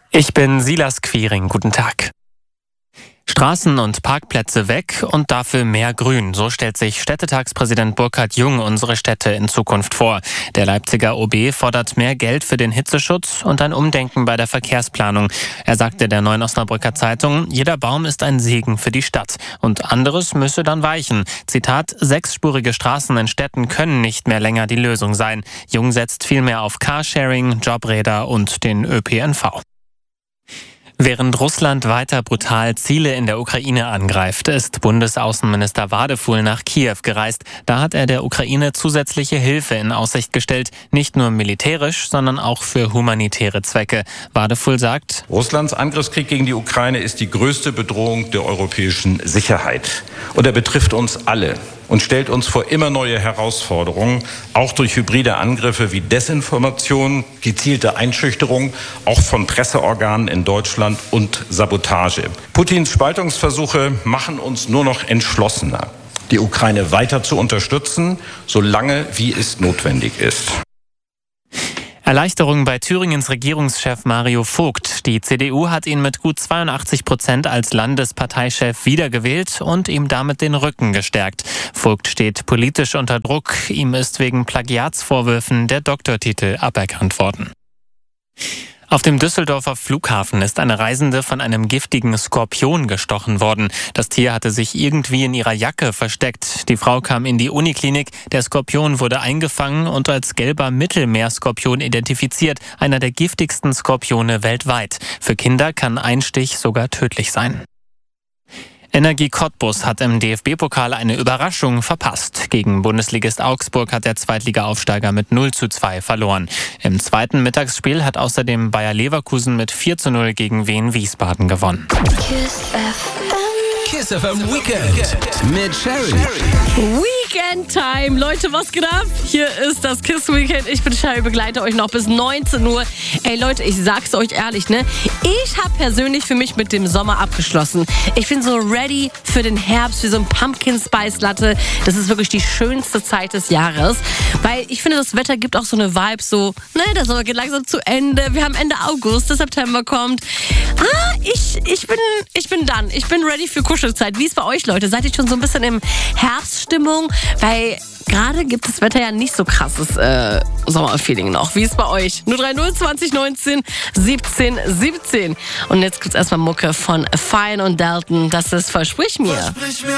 Ich bin Silas Quiring. Guten Tag. Straßen und Parkplätze weg und dafür mehr Grün. So stellt sich Städtetagspräsident Burkhard Jung unsere Städte in Zukunft vor. Der Leipziger OB fordert mehr Geld für den Hitzeschutz und ein Umdenken bei der Verkehrsplanung. Er sagte der Neuen Osnabrücker Zeitung, jeder Baum ist ein Segen für die Stadt. Und anderes müsse dann weichen. Zitat, 6-spurige Straßen in Städten können nicht mehr länger die Lösung sein. Jung setzt vielmehr auf Carsharing, Jobräder und den ÖPNV. Während Russland weiter brutal Ziele in der Ukraine angreift, ist Bundesaußenminister Wadefuhl nach Kiew gereist. Da hat er der Ukraine zusätzliche Hilfe in Aussicht gestellt, nicht nur militärisch, sondern auch für humanitäre Zwecke. Wadefuhl sagt, Russlands Angriffskrieg gegen die Ukraine ist die größte Bedrohung der europäischen Sicherheit. Und er betrifft uns alle und stellt uns vor immer neue Herausforderungen, auch durch hybride Angriffe wie Desinformation, gezielte Einschüchterung, auch von Presseorganen in Deutschland und Sabotage. Putins Spaltungsversuche machen uns nur noch entschlossener, die Ukraine weiter zu unterstützen, solange wie es notwendig ist. Erleichterung bei Thüringens Regierungschef Mario Vogt. Die CDU hat ihn mit gut 82% als Landesparteichef wiedergewählt und ihm damit den Rücken gestärkt. Vogt steht politisch unter Druck. Ihm ist wegen Plagiatsvorwürfen der Doktortitel aberkannt worden. Auf dem Düsseldorfer Flughafen ist eine Reisende von einem giftigen Skorpion gestochen worden. Das Tier hatte sich irgendwie in ihrer Jacke versteckt. Die Frau kam in die Uniklinik. Der Skorpion wurde eingefangen und als gelber Mittelmeerskorpion identifiziert. Einer der giftigsten Skorpione weltweit. Für Kinder kann ein Stich sogar tödlich sein. Energie Cottbus hat im DFB-Pokal eine Überraschung verpasst. Gegen Bundesligist Augsburg hat der Zweitliga-Aufsteiger mit 0:2 verloren. Im zweiten Mittagsspiel hat außerdem Bayer Leverkusen mit 4:0 gegen Wien Wiesbaden gewonnen. Kiss FM Weekend mit Sherry. Weekend Time. Leute, was geht ab? Hier ist das Kiss Weekend. Ich bin Sherry, begleite euch noch bis 19 Uhr. Ey Leute, ich sag's euch ehrlich, ne? Ich habe persönlich für mich mit dem Sommer abgeschlossen. Ich bin so ready für den Herbst, wie so ein Pumpkin Spice Latte. Das ist wirklich die schönste Zeit des Jahres. Weil ich finde, das Wetter gibt auch so eine Vibe, so, ne, der Sommer geht langsam zu Ende. Wir haben Ende August, der September kommt. Ich bin done. Ich bin ready für Kuschelzeit. Wie ist bei euch, Leute? Seid ihr schon so ein bisschen in Herbststimmung? Weil gerade gibt das Wetter ja nicht so krasses Sommerfeeling noch. Wie ist bei euch? 030 20 19 17 17. Und jetzt gibt's erstmal Mucke von Fine und Dalton. Das ist Versprich mir.